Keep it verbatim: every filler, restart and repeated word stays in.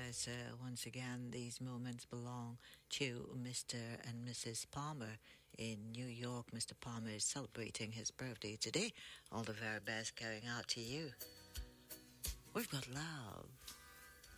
course, uh, once again, these moments belong to Mister and Missus Palmer in New York. Mister Palmer is celebrating his birthday today. All the very best going out to you. We've got love.